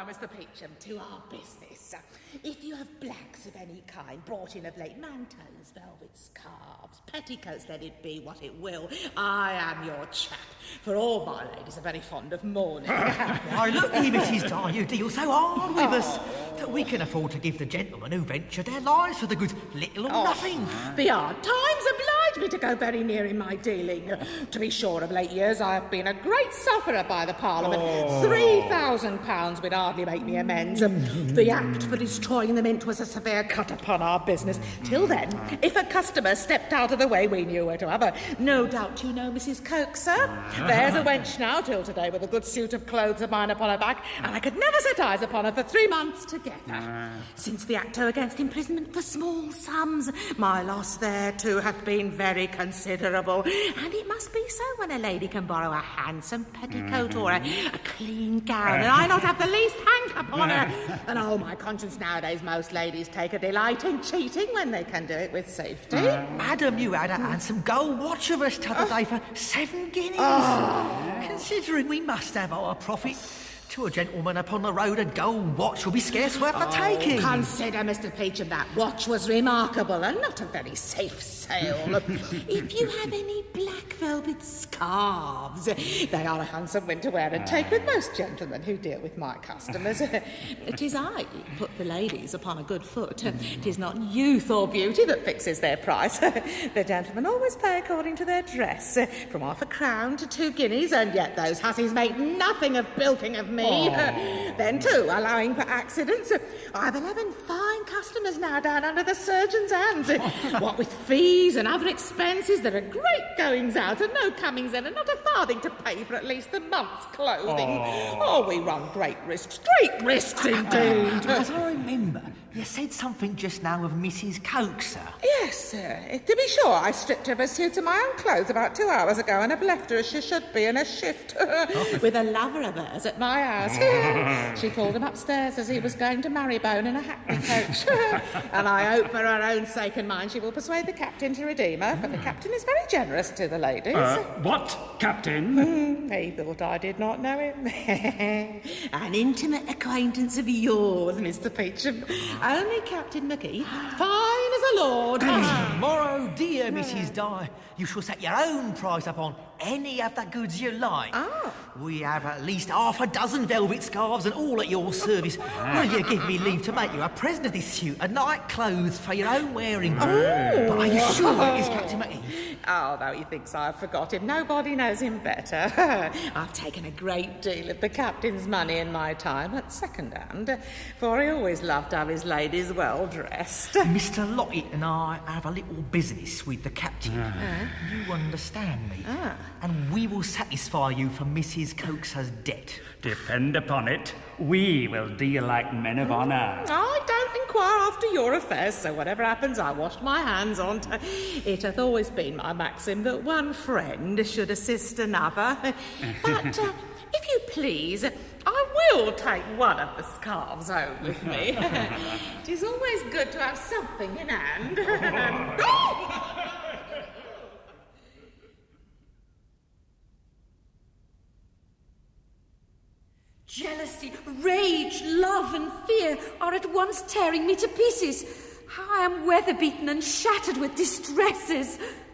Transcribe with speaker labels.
Speaker 1: Mr. Peacham, to our business. If you have blacks of any kind brought in of late, mantos, velvet scarves, petticoats, let it be what it will, I am your chap, for all my ladies are very fond of mourning.
Speaker 2: Why, look here, Mrs. Dye, you deal so hard with us that we can afford to give the gentlemen who venture their lives for the goods little or nothing.
Speaker 1: The hard times oblige me to go very near in my dealing. To be sure, of late years I have been a great sufferer by the Parliament. £3,000 would hardly make me amends. The Act for destroying the mint was a severe cut upon our business. Till then, if a customer stepped out of the way, we knew where to have her. No doubt you know Mrs. Coaxer. There's a wench now till today with a good suit of clothes of mine upon her back, and I could never set eyes upon her for 3 months together. Since the Acto against imprisonment for small sums, my loss there too hath been very considerable, and it must be so when a lady can borrow a handsome petticoat or a clean gown, and I not have the least hank upon her. And oh, my conscience, nowadays most ladies take a delight in cheating when they can do it with safety.
Speaker 2: Madam, you had a handsome gold watch of us t'other day for 7 guineas. Considering we must have our profit, to a gentleman upon the road a gold watch will be scarce worth the taking.
Speaker 1: Consider, Mr. Peacham, that watch was remarkable and not a very safe sale. If you have any black velvet scarves, they are a handsome one to wear and take with most gentlemen who deal with my customers. 'Tis I put the ladies upon a good foot. 'Tis not youth or beauty that fixes their price. The gentlemen always pay according to their dress, from half a crown to 2 guineas, and yet those hussies make nothing of bilking of me. Then, too, allowing for accidents, I've 11 fine customers now down under the surgeon's hands. What with fees and other expenses, there are great goings out and no comings in, and not a farthing to pay for at least the month's clothing. We run great risks indeed.
Speaker 2: As I remember, you said something just now of Mrs. Coaxer.
Speaker 1: Yes, sir. To be sure, I stripped her of a suit of my own clothes about 2 hours ago, and have left her as she should be in a shift, with a lover of hers at my house. She called him upstairs as he was going to Marybone in a hackney coach. And I hope for her own sake and mine she will persuade the captain to redeem her, for the captain is very generous to the ladies.
Speaker 3: What captain?
Speaker 1: He thought I did not know him. An intimate acquaintance of yours, Mr. Peacham. Only Captain McGee, fine as a lord.
Speaker 2: Tomorrow, dear Mrs. Dye, you shall set your own price upon any of the goods you like. We have at least half a dozen velvet scarves and all at your service. Will you give me leave to make you a present of this suit and night clothes for your own wearing? But are you sure it is Captain McGee?
Speaker 1: Though he thinks I've forgot him, nobody knows him better. I've taken a great deal of the captain's money in my time at second hand, for he always loved to have his ladies well dressed.
Speaker 2: Mr. Lockett and I have a little business with the captain. You understand me? And we will satisfy you for Mrs. Coaxer's debt.
Speaker 3: Depend upon it, we will deal like men of honour.
Speaker 1: I don't inquire after your affairs, so whatever happens, I wash my hands on't. It hath always been my maxim that one friend should assist another. But, if you please, I will take one of the scarves home with me. 'Tis always good to have something in hand.
Speaker 4: Jealousy, rage, love and fear are at once tearing me to pieces. How I am weather-beaten and shattered with distresses.